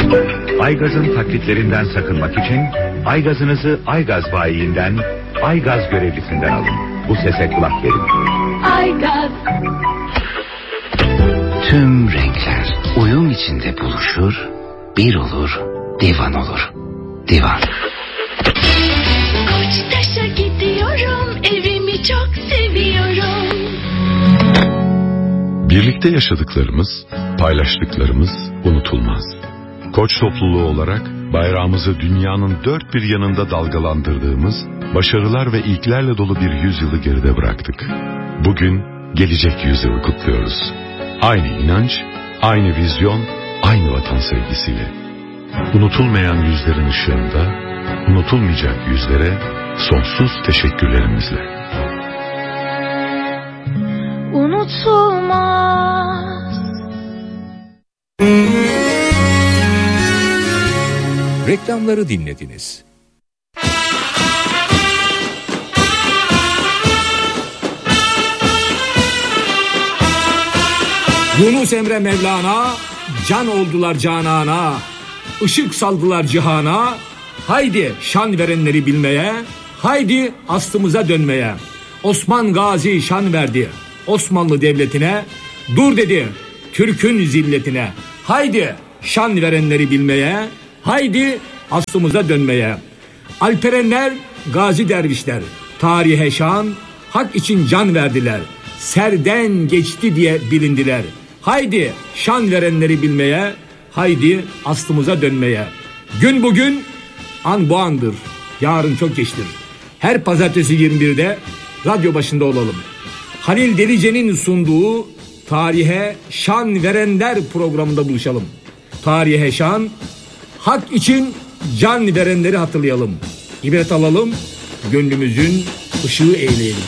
Aygaz'ın taklitlerinden sakınmak için Aygaz'ınızı Aygaz bayiinden, Aygaz görevlisinden alın. Bu sese kulak verin. Aygaz. Tüm renkler uyum içinde buluşur, bir olur, divan olur. Divan. Koçtaş'a gidiyorum, evimi çok seviyorum. Birlikte yaşadıklarımız, paylaştıklarımız unutulmaz. Koç topluluğu olarak bayrağımızı dünyanın dört bir yanında dalgalandırdığımız, başarılar ve ilklerle dolu bir yüzyılı geride bıraktık. Bugün gelecek yüzyılı kutluyoruz. Aynı inanç, aynı vizyon, aynı vatan sevgisiyle. Unutulmayan yüzlerin ışığında, unutulmayacak yüzlere sonsuz teşekkürlerimizle. Unutulmaz. Reklamları dinlediniz. Yunus Emre Mevlana, can oldular canana, ışık saldılar cihana, haydi şan verenleri bilmeye, haydi aslımıza dönmeye. Osman Gazi şan verdi Osmanlı Devleti'ne, dur dedi Türk'ün zilletine, haydi şan verenleri bilmeye, haydi aslımıza dönmeye. Alperenler, gazi dervişler, tarihe şan, hak için can verdiler, serden geçti diye bilindiler. Haydi şan verenleri bilmeye, haydi aslımıza dönmeye. Gün bugün, an bu andır, yarın çok geçtir. Her pazartesi 21'de radyo başında olalım. Halil Delice'nin sunduğu Tarihe Şan Verenler programında buluşalım. Tarihe şan, hak için can verenleri hatırlayalım. İbret alalım, gönlümüzün ışığı eyleyelim.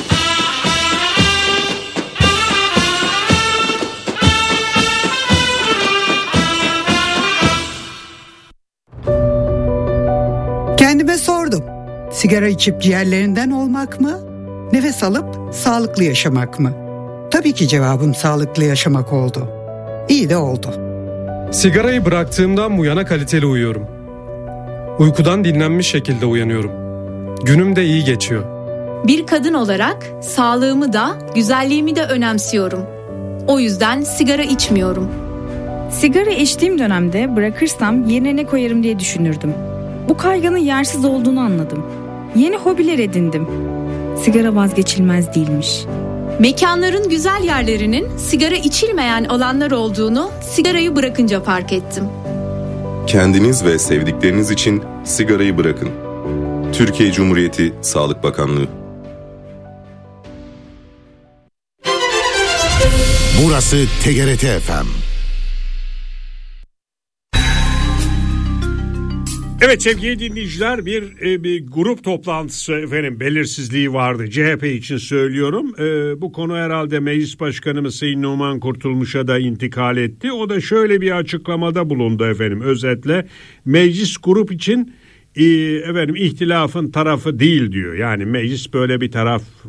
Kendime sordum. Sigara içip ciğerlerinden olmak mı? Nefes alıp sağlıklı yaşamak mı? Tabii ki cevabım sağlıklı yaşamak oldu. İyi de oldu. Sigarayı bıraktığımdan bu yana kaliteli uyuyorum. Uykudan dinlenmiş şekilde uyanıyorum. Günüm de iyi geçiyor. Bir kadın olarak sağlığımı da güzelliğimi de önemsiyorum. O yüzden sigara içmiyorum. Sigara içtiğim dönemde bırakırsam yerine ne koyarım diye düşünürdüm. Bu kaygının yersiz olduğunu anladım. Yeni hobiler edindim. Sigara vazgeçilmez değilmiş. Mekanların güzel yerlerinin sigara içilmeyen alanlar olduğunu sigarayı bırakınca fark ettim. Kendiniz ve sevdikleriniz için sigarayı bırakın. Türkiye Cumhuriyeti Sağlık Bakanlığı. Burası TGRT FM. Evet sevgili dinleyiciler, bir grup toplantısı efendim belirsizliği vardı. CHP için söylüyorum. Bu konu herhalde Meclis Başkanımız Sayın Numan Kurtulmuş'a da intikal etti. O da şöyle bir açıklamada bulundu efendim. Özetle meclis grup için efendim ihtilafın tarafı değil diyor. Yani meclis böyle bir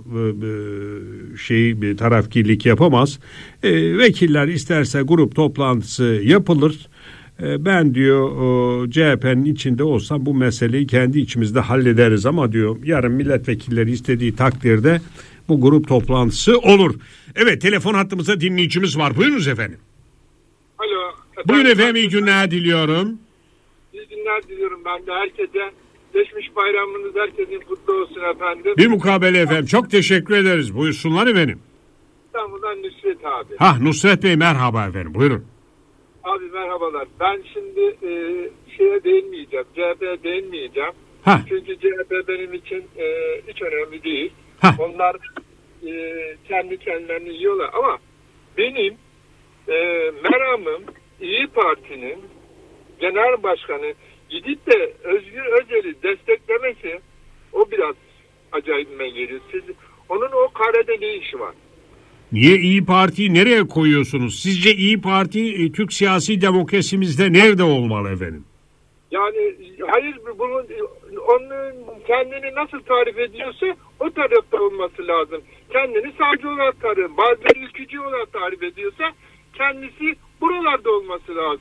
bir tarafkirlik yapamaz. Vekiller isterse grup toplantısı yapılır. Ben diyor CHP'nin içinde olsam bu meseleyi kendi içimizde hallederiz ama diyor yarın milletvekilleri istediği takdirde bu grup toplantısı olur. Evet, telefon hattımızda dinleyicimiz var. Buyurunuz efendim. Alo. Buyurun efendim, iyi günler diliyorum. İyi günler diliyorum ben de herkese. Geçmiş bayramınız herkesin kutlu olsun efendim. Bir mukabele efendim. Çok teşekkür ederiz. Buyursunlar efendim. İstanbul'dan Nusret abi. Nusret Bey merhaba efendim. Buyurun. Abi merhabalar. Ben şimdi şeye değinmeyeceğim. CHP'ye değinmeyeceğim. Çünkü CHP benim için hiç önemli değil. Onlar kendi kendilerini yiyorlar. Ama benim meramım İyi Parti'nin genel başkanı gidip de Özgür Özel'i desteklemesi, o biraz acayipime geliyor. Onun o karede ne işi var? Niye İyi Parti'yi nereye koyuyorsunuz? Sizce İyi Parti Türk siyasi demokrasimizde nerede olmalı efendim? Yani hayır, onun kendini nasıl tarif ediyorsa o tarafta olması lazım. Kendini sağcı olarak tarif, bazıları ülkücü olarak tarif ediyorsa kendisi buralarda olması lazım.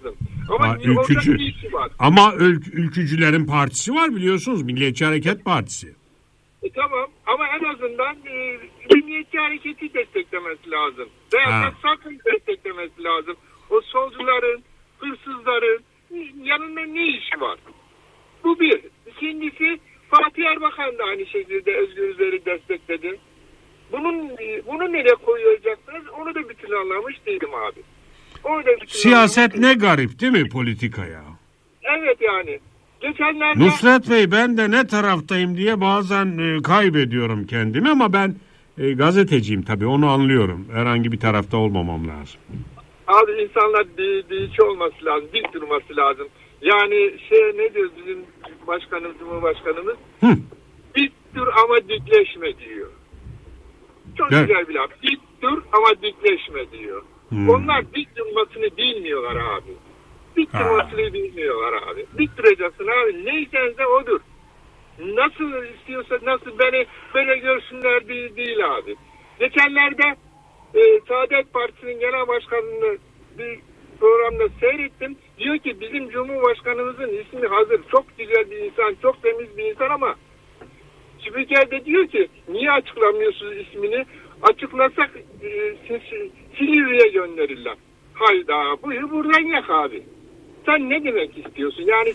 Ama ülkücü. Ama ülkücülerin partisi var biliyorsunuz. Milliyetçi Hareket Partisi. Tamam ama en azından Milliyetçi Hareketi desteklemesi lazım. Veya sakın desteklemesi lazım. O solcuların, hırsızların yanında ne işi var? Bu bir. İkincisi Fatih Erbakan da aynı şekilde Özgür Özel'i destekledi. Bunu nereye koyacaksınız? Onu da bir türlü anlamış değilim abi. Siyaset ne garip değil mi politikaya? Evet yani. Geçenlerde... Nusret Bey ben de ne taraftayım diye bazen kaybediyorum kendimi ama ben gazeteciyim tabii onu anlıyorum. Herhangi bir tarafta olmamam lazım. Abi insanlar dik olması lazım, dik durması lazım. Yani ne diyor bizim başkanımız, Cumhurbaşkanımız? Dik dur ama dikleşme diyor. Çok güzel bir laf. Dik dur ama dikleşme diyor. Onlar dik durmasını bilmiyorlar abi. Dik durmasını bilmiyorlar abi. Dik duracaksın abi. Neysense odur. Nasıl istiyorsa nasıl beni böyle görsünler değil abi. Geçenlerde Saadet Partisi'nin genel başkanını bir programda seyrettim. Diyor ki bizim Cumhurbaşkanımızın ismi hazır. Çok güzel bir insan, çok temiz bir insan ama spiker de diyor ki niye açıklamıyorsunuz ismini? Açıklasak Silivri'ye gönderirler. Hayda buyur buradan yak abi. Sen ne demek istiyorsun? Yani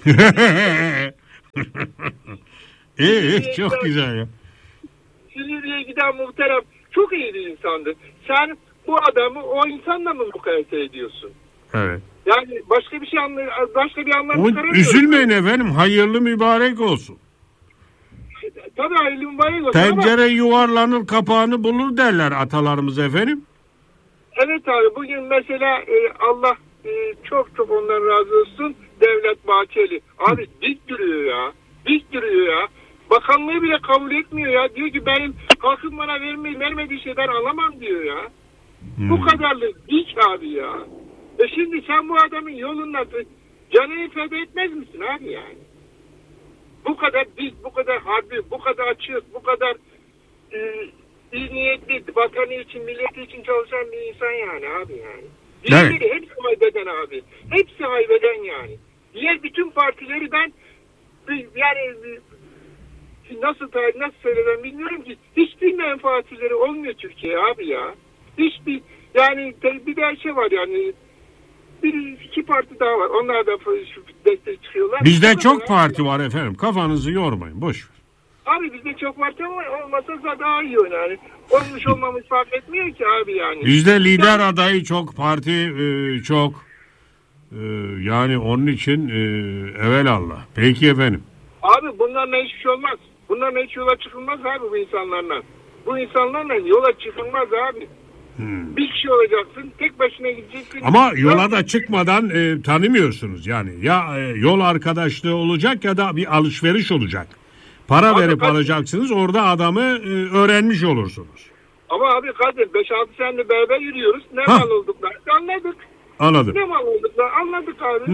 çok güzel ya. Silivri'ye giden muhterem çok iyi bir insandı. Sen bu adamı o insanla mı mukayese ediyorsun? Evet. Yani başka bir anlam çıkaramıyorum. Üzülmeyin efendim. Hayırlı mübarek olsun. Tabii hayırlı mübarek olsun. Tencere yuvarlanır kapağını bulur derler atalarımız efendim. Evet abi bugün mesela Allah çok ondan razı olsun Devlet Bahçeli. Abi dik duruyor ya. Dik duruyor ya. Bakanlığı bile kabul etmiyor ya. Diyor ki benim halkım bana vermediği şeyden alamam diyor ya. Bu kadarlık dik abi ya. Şimdi sen bu adamın yolundan canını feda etmez misin abi yani? Bu kadar dik, bu kadar harbi, bu kadar açık, bu kadar iyi niyetli, vatanı için, milleti için çalışan bir insan yani abi yani. Diğerleri hepsi haybeden abi. Hepsi haybeden yani. Diğer bütün partileri ben yani nasıl söylesem bilmiyorum ki hiçbir menfaatçileri olmuyor Türkiye abi ya. Hiçbir yani bir de şey var yani iki parti daha var. Onlar da destek çıkıyorlar. Bizde çok parti var efendim. Kafanızı yormayın. Boş ver. Abi bizde çok parti ama olmasa daha iyi yani. Olmuş olmamız fark etmiyor ki abi yani. Bizde lider adayı çok, parti çok. Yani onun için evelallah. Peki efendim. Abi bunlarla hiçbir şey olmaz. Bunlarla hiç yola çıkılmaz abi bu insanlarla. Bu insanlarla yola çıkılmaz abi. Bir kişi olacaksın, tek başına gideceksin. Ama yola da çıkmadan tanımıyorsunuz yani. Ya yol arkadaşlığı olacak ya da bir alışveriş olacak. Para abi, verip alacaksınız, orada adamı öğrenmiş olursunuz. Ama abi Kadir 5-6 senedir beraber yürüyoruz. Ne mal olduklarını anladık. Anladım. Ne mal olduklarını anladık abi.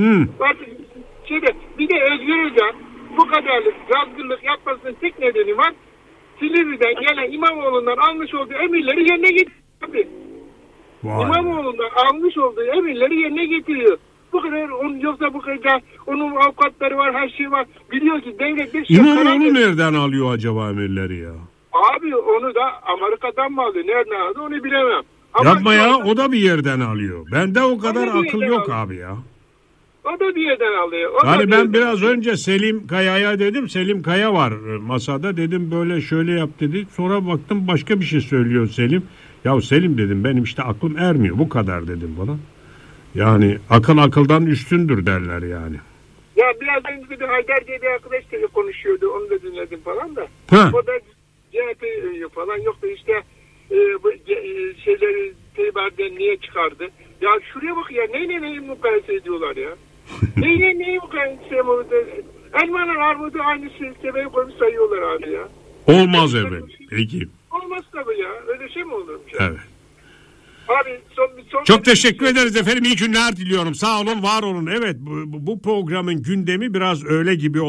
Bir de Özgür Özel bu kadarlık yazgınlık yapmasının tek nedeni var. Silivri'den gelen İmamoğlu'ndan almış olduğu emirleri yerine getiriyor. İmamoğlu'ndan almış olduğu emirleri yerine getiriyor. Bu kadar yoksa bu kadar onun avukatları var, her şey var. Biliyor ki devlet İmamoğlu nereden alıyor acaba emirleri ya? Abi onu da Amerika'dan mı alıyor? Nereden alıyor onu bilemem. Ama yapma ya o da bir yerden alıyor. Bende o kadar akıl yok abi ya. O da bir yerden alıyor. Yani ben biraz önce Selim Kaya'ya dedim. Selim Kaya var masada. Dedim böyle şöyle yap dedi. Sonra baktım başka bir şey söylüyor Selim. Ya Selim dedim benim işte aklım ermiyor. Bu kadar dedim bana. Yani akıl akıldan üstündür derler yani. Ya biraz önce bir Haydar diye bir arkadaş konuşuyordu. Onu da dinledim falan da. O da CHP falan yok da işte şeyleri Tayyip Erdoğan niye çıkardı? Ya şuraya bak ya neyi mukayese ediyorlar ya. neyi mukayese ediyorlar. Elmanın armudu aynı seviyeye koymuş sayıyorlar abi ya. Olmaz efendim. Peki. Olmaz tabii ya. Öyle şey mi olurmuş? Evet. Abi çok teşekkür ederiz efendim. İyi günler diliyorum. Sağ olun, var olun. Evet bu programın gündemi biraz öyle gibi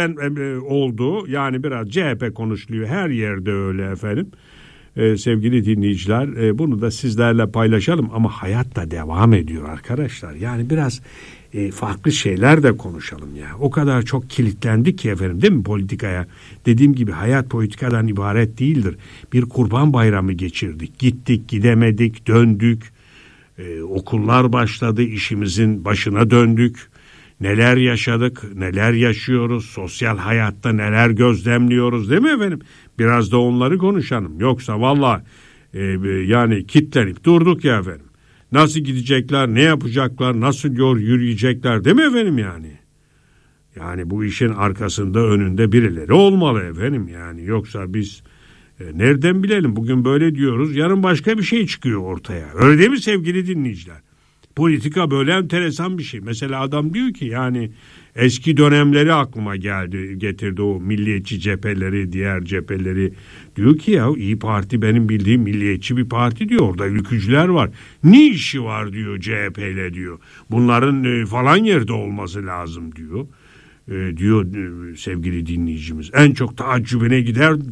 oldu. Yani biraz CHP konuşuluyor. Her yerde öyle efendim. Sevgili dinleyiciler bunu da sizlerle paylaşalım ama hayat da devam ediyor arkadaşlar. Yani biraz farklı şeyler de konuşalım ya. O kadar çok kilitlendik ki efendim, değil mi politikaya? Dediğim gibi hayat politikadan ibaret değildir. Bir Kurban Bayramı geçirdik. Gittik, gidemedik, döndük. Okullar başladı, işimizin başına döndük. Neler yaşadık, neler yaşıyoruz, sosyal hayatta neler gözlemliyoruz, değil mi efendim? Biraz da onları konuşalım. Yoksa vallahi yani kitlenip durduk ya efendim. Nasıl gidecekler, ne yapacaklar, nasıl yürüyecekler, değil mi efendim yani? Yani bu işin arkasında, önünde birileri olmalı efendim yani. Yoksa biz nereden bilelim, bugün böyle diyoruz, yarın başka bir şey çıkıyor ortaya. Öyle değil mi sevgili dinleyiciler? Politika böyle enteresan bir şey. Mesela adam diyor ki yani eski dönemleri aklıma getirdi, o milliyetçi cepheleri, diğer cepheleri. Diyor ki ya İYİ Parti benim bildiğim milliyetçi bir parti diyor. Orada ülkücüler var. Ne işi var diyor CHP'yle diyor. Bunların falan yerde olması lazım diyor. Diyor sevgili dinleyicimiz. En çok taaccübüne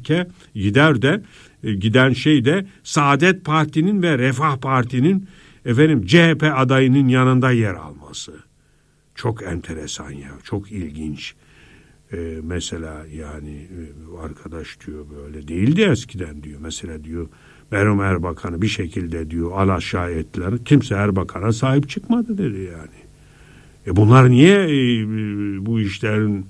giden şey de Saadet Parti'nin ve Refah Parti'nin efendim CHP adayının yanında yer alması. Çok enteresan ya, çok ilginç. Mesela yani arkadaş diyor böyle değildi eskiden diyor. Mesela diyor Berum Erbakan'ı bir şekilde diyor alaşağı ettiler. Kimse Erbakan'a sahip çıkmadı dedi yani. Bunlar niye bu işlerin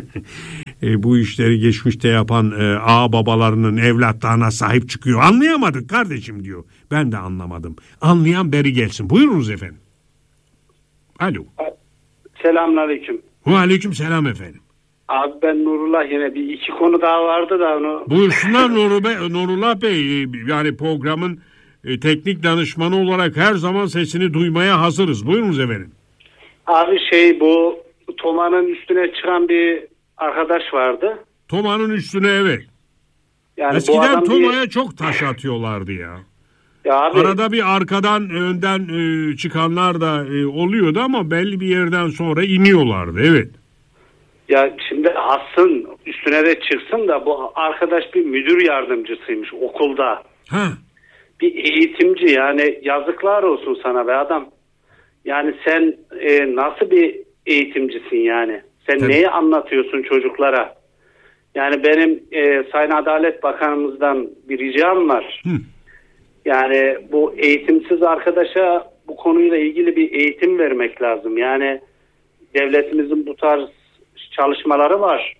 bu işleri geçmişte yapan ağa babalarının evlatlarına sahip çıkıyor? Anlayamadık kardeşim diyor. Ben de anlamadım. Anlayan beri gelsin. Buyurunuz efendim. Alo. Selamünaleyküm. Aleyküm selam efendim. Abi ben Nurullah, yine bir iki konu daha vardı da onu... Buyursunlar Nurullah Bey. Yani programın teknik danışmanı olarak her zaman sesini duymaya hazırız. Buyurunuz efendim. Abi bu Toma'nın üstüne çıkan bir arkadaş vardı. Toma'nın üstüne, evet. Yani eskiden Toma'ya çok taş atıyorlardı ya. Ya abi, arada bir arkadan önden çıkanlar da oluyordu ama belli bir yerden sonra iniyorlardı, evet. Ya şimdi assın üstüne de çıksın da bu arkadaş bir müdür yardımcısıymış okulda. Ha. Bir eğitimci, yani yazıklar olsun sana be adam. Yani sen nasıl bir eğitimcisin yani? Sen Tabii. neyi anlatıyorsun çocuklara? Yani benim Sayın Adalet Bakanımızdan bir ricam var. Hı. Yani bu eğitimsiz arkadaşa bu konuyla ilgili bir eğitim vermek lazım. Yani devletimizin bu tarz çalışmaları var.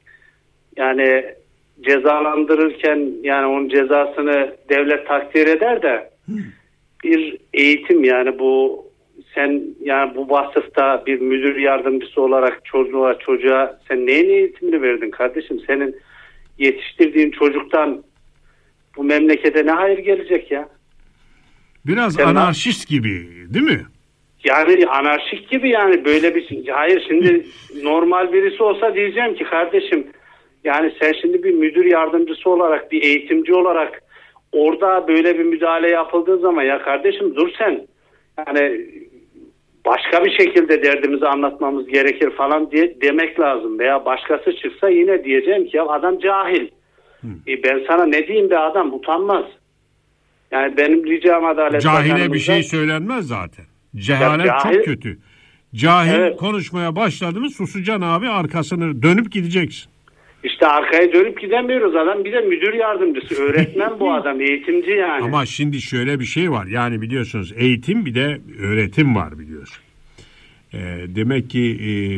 Yani cezalandırırken yani onun cezasını devlet takdir eder de bir eğitim, yani bu sen yani bu vasıfta bir müdür yardımcısı olarak çocuğa sen neyin eğitimini verdin kardeşim? Senin yetiştirdiğin çocuktan bu memlekete ne hayır gelecek ya? Biraz sen anarşist gibi değil mi? Yani anarşik gibi, yani böyle bir şey. Hayır, şimdi normal birisi olsa diyeceğim ki kardeşim yani sen şimdi bir müdür yardımcısı olarak, bir eğitimci olarak orada böyle bir müdahale yapıldığı zaman ya kardeşim dur sen. Yani başka bir şekilde derdimizi anlatmamız gerekir falan diye demek lazım. Veya başkası çıksa yine diyeceğim ki ya adam cahil. Ben sana ne diyeyim be adam, utanmaz. Yani benim ricam Adalet Cahile bir şey söylenmez zaten. Cehalet çok kötü. Cahil evet. Konuşmaya başladı mı susacaksın abi, arkasını dönüp gideceksin. İşte arkaya dönüp gidemiyoruz, adam bir de müdür yardımcısı, öğretmen bu adam, eğitimci yani. Ama şimdi şöyle bir şey var, yani biliyorsunuz eğitim bir de öğretim var biliyorsun. Demek ki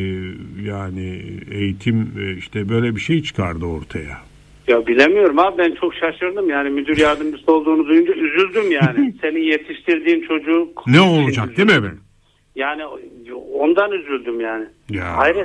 yani eğitim işte böyle bir şey çıkardı ortaya. Ya bilemiyorum abi, ben çok şaşırdım yani müdür yardımcısı olduğunu duyunca üzüldüm yani. Senin yetiştirdiğin çocuk... Ne olacak değil mi efendim? Yani ondan üzüldüm yani. Ya. Hayret.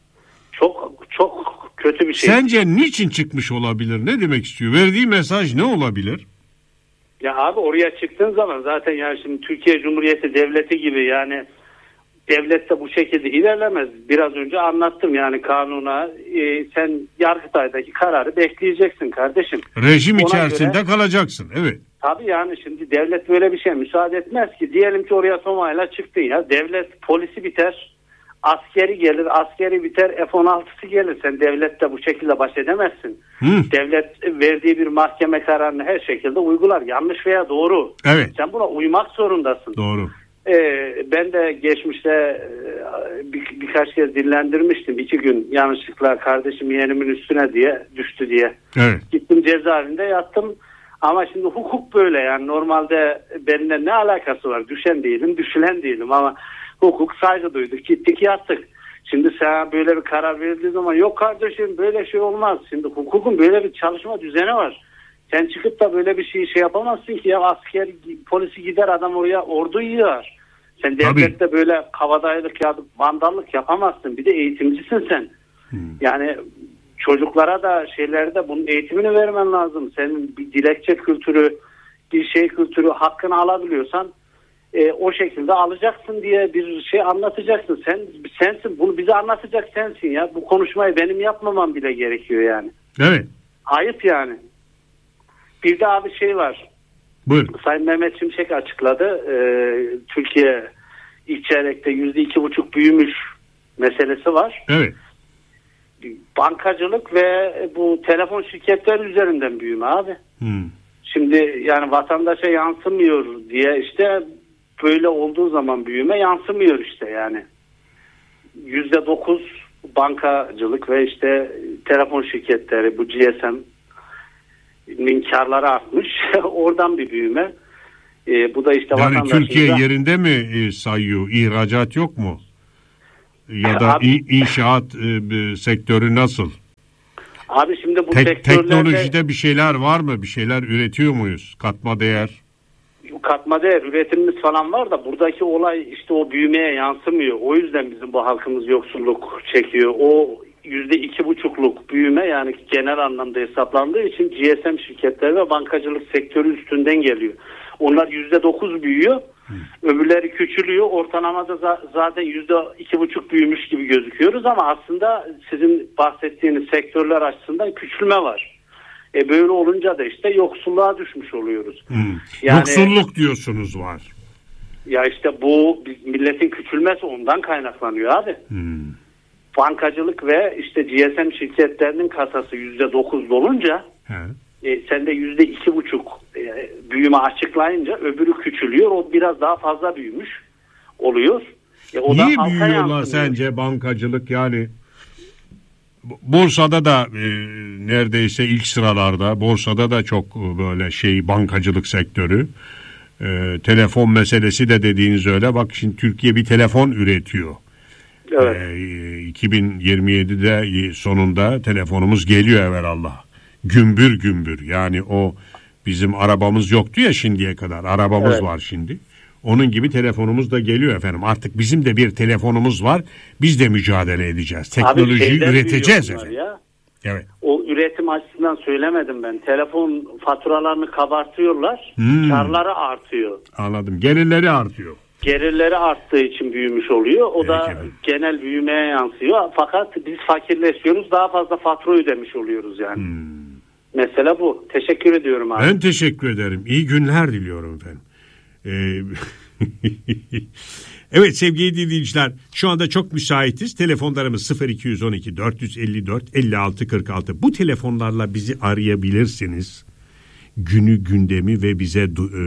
Çok kötü bir şey. Sence niçin çıkmış olabilir? Ne demek istiyor? Verdiği mesaj ne olabilir? Ya abi oraya çıktığın zaman zaten yani şimdi Türkiye Cumhuriyeti Devleti gibi yani devlet de bu şekilde ilerlemez. Biraz önce anlattım yani kanuna sen Yargıtay'daki kararı bekleyeceksin kardeşim. Rejim ona içerisinde göre, kalacaksın, evet. Tabii yani şimdi devlet böyle bir şey müsaade etmez ki. Diyelim ki oraya Toma'yla çıktın ya, devlet polisi biter, askeri gelir, askeri biter, F-16'sı gelir. Sen devlette bu şekilde baş edemezsin. Devlet verdiği bir mahkeme kararını her şekilde uygular. Yanlış veya doğru. Evet. Sen buna uymak zorundasın. Doğru. Ben de geçmişte birkaç kez dinlendirmiştim. 2 gün yanlışlıkla kardeşim yeğenimin üstüne düştü diye. Evet. Gittim cezaevinde yattım. Ama şimdi hukuk böyle yani normalde benimle ne alakası var? Düşen değilim, düşülen değilim ama hukuk saygı duyduk. Gittik yattık. Şimdi sen böyle bir karar verildiği zaman yok kardeşim böyle şey olmaz. Şimdi hukukun böyle bir çalışma düzeni var. Sen çıkıp da böyle bir şey yapamazsın ki ya asker polisi gider adam oraya ordu yığar. Sen devlette böyle kavadayılık ya vandallık yapamazsın. Bir de eğitimcisin sen. Yani çocuklara da şeylerde bunun eğitimini vermen lazım. Senin bir dilekçe kültürü, bir şey kültürü hakkını alabiliyorsan o şekilde alacaksın diye bir şey anlatacaksın. Sensin bunu bize anlatacak sensin ya. Bu konuşmayı benim yapmamam bile gerekiyor yani. Evet. Ayıp yani. Bir de abi şey var. Buyur. Sayın Mehmet Şimşek açıkladı. Türkiye ilk çeyrekte %2,5 büyümüş meselesi var. Evet. Bankacılık ve bu telefon şirketleri üzerinden büyüme abi. Şimdi yani vatandaşa yansımıyor diye işte böyle olduğu zaman büyüme yansımıyor işte yani. %9 bankacılık ve işte telefon şirketleri bu GSM'nin karları artmış. Oradan bir büyüme. Bu da işte yani Türkiye yerinde mi sayıyor? İhracat yok mu? Ya da inşaat sektörü nasıl? Abi şimdi bu sektörlerde... Teknolojide bir şeyler var mı? Bir şeyler üretiyor muyuz? Katma değer. Katma değer üretimimiz falan var da buradaki olay işte o büyümeye yansımıyor. O yüzden bizim bu halkımız yoksulluk çekiyor. O %2,5'luk büyüme yani genel anlamda hesaplandığı için GSM şirketleri ve bankacılık sektörü üstünden geliyor. Onlar %9 büyüyor. Öbürleri küçülüyor. Ortalamada zaten %2,5 büyümüş gibi gözüküyoruz ama aslında sizin bahsettiğiniz sektörler açısından küçülme var. Böyle olunca da işte yoksulluğa düşmüş oluyoruz. Yani, yoksulluk diyorsunuz var. Ya işte bu milletin küçülmesi ondan kaynaklanıyor abi. Bankacılık ve işte GSM şirketlerinin kasası %9 dolunca sen de %2,5 büyüme açıklayınca öbürü küçülüyor. O biraz daha fazla büyümüş oluyor. O niye büyüyorlar sence bankacılık yani? Borsada da neredeyse ilk sıralarda. Borsada da çok böyle bankacılık sektörü. Telefon meselesi de dediğiniz öyle. Bak şimdi Türkiye bir telefon üretiyor. Evet. 2027'de sonunda telefonumuz geliyor evelallah. Gümbür gümbür yani o bizim arabamız yoktu ya şimdiye kadar arabamız var şimdi. Onun gibi telefonumuz da geliyor efendim. Artık bizim de bir telefonumuz var. Biz de mücadele edeceğiz. Teknolojiyi üreteceğiz efendim. Ya. Evet. O üretim açısından söylemedim ben. Telefon faturalarını kabartıyorlar. Karları artıyor. Anladım. Gelirleri artıyor. Gelirleri arttığı için büyümüş oluyor. O da genel büyümeye yansıyor. Fakat biz fakirleşiyoruz. Daha fazla fatura ödemiş oluyoruz yani. Mesela bu. Teşekkür ediyorum abi. Ben teşekkür ederim. İyi günler diliyorum efendim. Evet sevgili dinleyiciler şu anda çok müsaitiz. Telefonlarımız 0212 454 56 46. Bu telefonlarla bizi arayabilirsiniz. Günü gündemi ve bize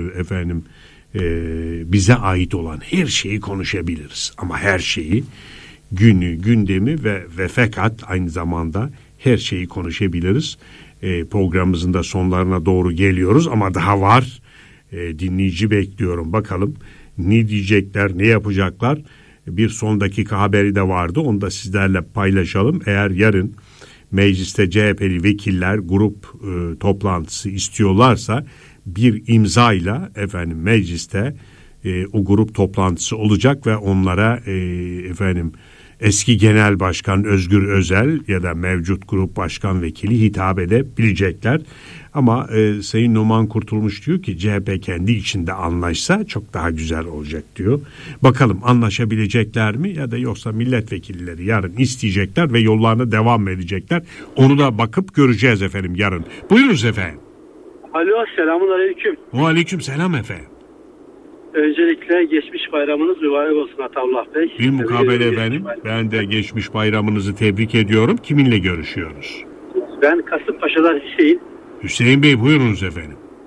bize ait olan her şeyi konuşabiliriz. Ama her şeyi günü gündemi ve fakat aynı zamanda her şeyi konuşabiliriz. Programımızın da sonlarına doğru geliyoruz ama daha var. Dinleyici bekliyorum. Bakalım ne diyecekler, ne yapacaklar. Bir son dakika haberi de vardı. Onu da sizlerle paylaşalım. Eğer yarın mecliste CHP'li vekiller grup toplantısı istiyorlarsa bir imzayla mecliste o grup toplantısı olacak ve onlara eski Genel Başkan Özgür Özel ya da mevcut grup başkan vekili hitap edebilecekler. Ama Sayın Numan Kurtulmuş diyor ki CHP kendi içinde anlaşsa çok daha güzel olacak diyor. Bakalım anlaşabilecekler mi ya da yoksa milletvekilleri yarın isteyecekler ve yollarına devam edecekler. Onu da bakıp göreceğiz efendim yarın. Buyurunuz efendim. Alo, selamun aleyküm. Aleyküm selam efendim. Öncelikle geçmiş bayramınız mübarek olsun Atavullah Bey. Bir mukabele efendim. Ben de geçmiş bayramınızı tebrik ediyorum. Kiminle görüşüyoruz? Ben Kasımpaşa'dan Hüseyin. Hüseyin Bey buyurunuz efendim.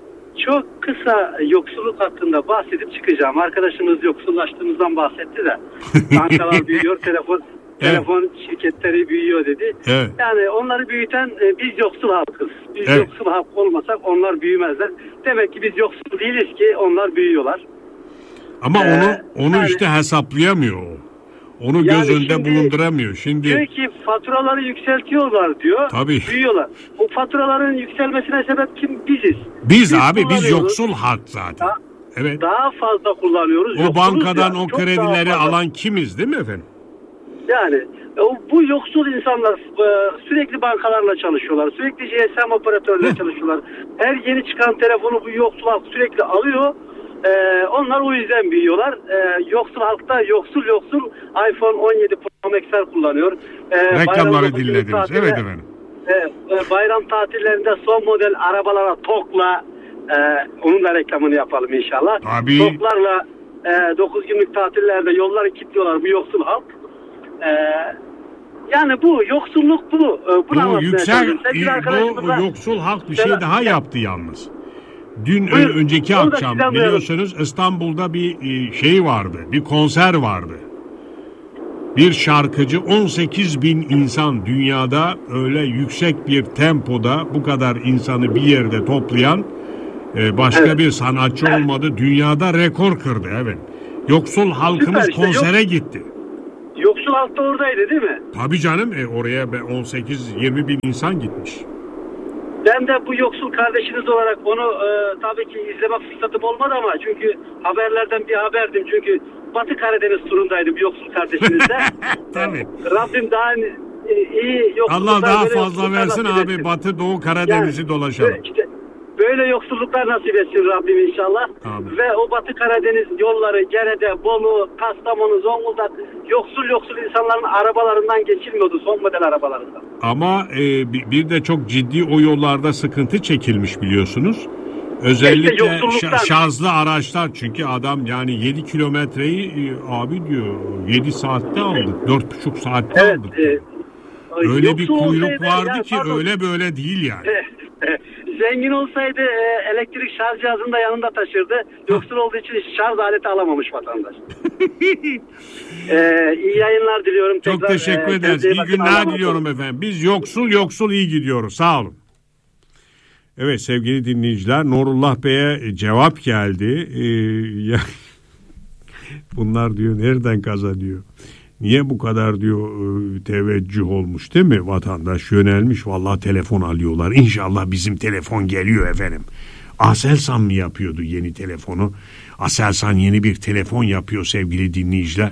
çok kısa yoksulluk hakkında bahsedip çıkacağım. Arkadaşımız yoksullaştığımızdan bahsetti de. Bankalar büyüyor, telefon şirketleri büyüyor dedi. Evet. Yani onları büyüten biz yoksul halkız. Biz yoksul halk olmasak onlar büyümezler. Demek ki biz yoksul değiliz ki onlar büyüyorlar. Ama onu işte hesaplayamıyor o. Onu göz önünde bulunduramıyor. Şimdi diyor ki faturaları yükseltiyorlar diyor. Tabii. Büyüyorlar. Bu faturaların yükselmesine sebep kim? Biziz. Biz yoksul halk zaten. Evet. Daha fazla kullanıyoruz. O bankadan o kredileri alan kimiz değil mi efendim? Yani bu yoksul insanlar sürekli bankalarla çalışıyorlar. Sürekli GSM operatörlerle çalışıyorlar. Her yeni çıkan telefonu bu yoksul halk sürekli alıyor. Onlar o yüzden büyüyorlar. Yoksul halkta yoksul iPhone 17 Pro Max'ler kullanıyor. Reklamları dinlediniz. Evet efendim. Bayram tatillerinde son model arabalara TOG'la onun da reklamını yapalım inşallah. Tabii. TOG'larla 9 günlük tatillerde yolları kilitliyorlar bu yoksul halk. Yani bu yoksulluk bu. Bunu bu yoksul halk bir şey daha yaptı yalnız. Dün önceki akşam biliyorsunuz İstanbul'da bir şey vardı. Bir konser vardı. Bir şarkıcı 18.000 insan dünyada öyle yüksek bir tempoda bu kadar insanı bir yerde toplayan başka bir sanatçı olmadı. Dünyada rekor kırdı. Evet. Yoksul halkımız konsere gitti. Yoksul halk da oradaydı değil mi? Tabii canım. Oraya 18-20 bin insan gitmiş. Ben de bu yoksul kardeşiniz olarak onu tabii ki izleme fırsatım olmadı ama çünkü haberlerden bir haberdim. Çünkü Batı Karadeniz turundaydım yoksul kardeşinizle. Tabii. Rabbim daha iyi yoksulluklar... Allah daha fazla versin abi etsin. Batı Doğu Karadeniz'i dolaşalım. İşte böyle yoksulluklar nasip etsin Rabbim inşallah. Amin. Ve o Batı Karadeniz yolları Gerede, Bolu, Kastamonu, Zonguldak yoksul insanların arabalarından geçilmiyordu, son model arabalarından. Ama bir de çok ciddi o yollarda sıkıntı çekilmiş biliyorsunuz. Özellikle şarjlı araçlar, çünkü adam yani 7 kilometreyi abi diyor 7 saatte aldık, 4,5 saatte aldık. Öyle bir kuyruk vardı ki öyle böyle değil yani. Zengin olsaydı elektrik şarj cihazını da yanında taşırdı. Yoksul olduğu için şarj aleti alamamış vatandaş. İyi yayınlar diliyorum. Çok tekrar, teşekkür ederiz. İyi günler diliyorum efendim. Biz yoksul iyi gidiyoruz. Sağ olun. Evet sevgili dinleyiciler, Nurullah Bey'e cevap geldi. Bunlar diyor nereden kazanıyor? Niye bu kadar diyor teveccüh olmuş değil mi? Vatandaş yönelmiş, vallahi telefon alıyorlar. İnşallah bizim telefon geliyor efendim. Aselsan mı yapıyordu yeni telefonu? Aselsan yeni bir telefon yapıyor sevgili dinleyiciler.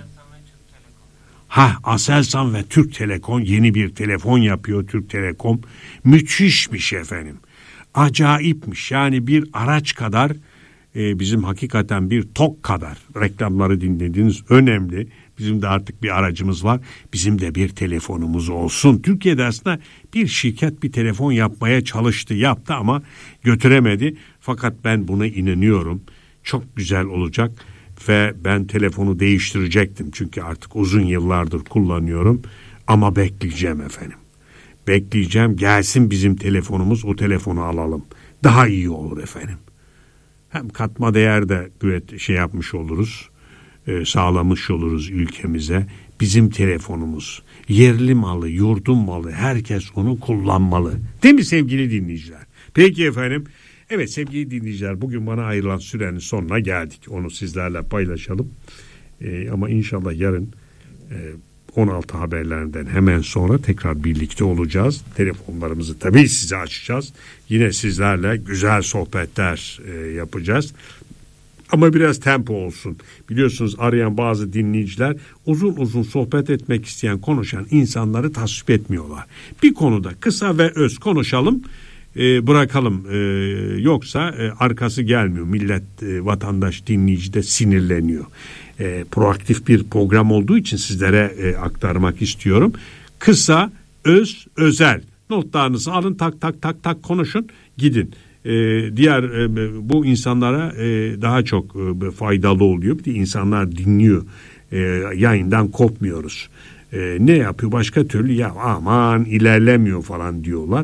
Aselsan ve Türk Telekom yeni bir telefon yapıyor, Türk Telekom. Müthişmiş efendim. Acayipmiş, yani bir araç kadar bizim hakikaten bir TOG kadar, reklamları dinlediniz, önemli. Bizim de artık bir aracımız var. Bizim de bir telefonumuz olsun. Türkiye'de aslında bir şirket bir telefon yapmaya çalıştı, yaptı ama götüremedi. Fakat ben buna inanıyorum. Çok güzel olacak ve ben telefonu değiştirecektim. Çünkü artık uzun yıllardır kullanıyorum ama bekleyeceğim efendim. Bekleyeceğim, gelsin bizim telefonumuz, o telefonu alalım. Daha iyi olur efendim. Hem katma değer de yapmış oluruz. Sağlamış oluruz ülkemize. Bizim telefonumuz yerli malı, yurdun malı, herkes onu kullanmalı. Değil mi sevgili dinleyiciler? Peki efendim. Evet sevgili dinleyiciler, bugün bana ayrılan sürenin sonuna geldik. Onu sizlerle paylaşalım. Ama inşallah yarın 16 haberlerinden hemen sonra tekrar birlikte olacağız. Telefonlarımızı tabii size açacağız. Yine sizlerle güzel sohbetler yapacağız. Ama biraz tempo olsun. Biliyorsunuz arayan bazı dinleyiciler uzun sohbet etmek isteyen, konuşan insanları tasvip etmiyorlar. Bir konuda kısa ve öz konuşalım, bırakalım. Yoksa arkası gelmiyor. Millet, vatandaş, dinleyici de sinirleniyor. Proaktif bir program olduğu için sizlere aktarmak istiyorum. Kısa, öz, özel. Notlarınızı alın, tak konuşun, gidin. Diğer bu insanlara daha çok faydalı oluyor. Bir de insanlar dinliyor. Yayından kopmuyoruz. Ne yapıyor? Başka türlü aman ilerlemiyor falan diyorlar.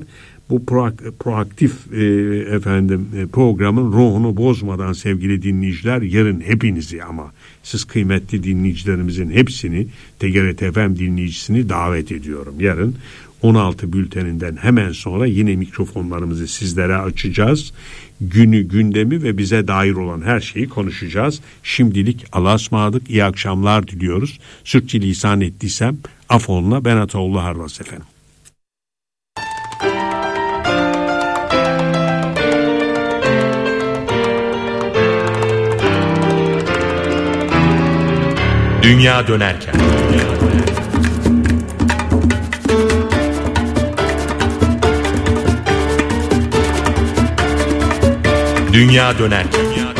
bu proaktif programın ruhunu bozmadan sevgili dinleyiciler, yarın hepinizi, ama siz kıymetli dinleyicilerimizin hepsini, TGRT FM dinleyicisini davet ediyorum. Yarın 16 bülteninden hemen sonra yine mikrofonlarımızı sizlere açacağız. Günü, gündemi ve bize dair olan her şeyi konuşacağız. Şimdilik Allah'a ısmarladık, iyi akşamlar diliyoruz. Sürçülisan ettiysem affola. Ben Ataoğlu Harvas efendim. Dünya dönerken. Dünya dönerken.